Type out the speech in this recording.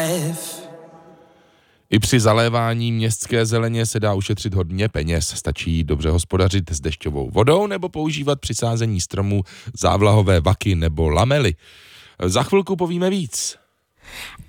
I při zalévání městské zeleně se dá ušetřit hodně peněz. Stačí dobře hospodařit s dešťovou vodou nebo používat při sázení stromů závlahové vaky nebo lamely. Za chvilku povíme víc.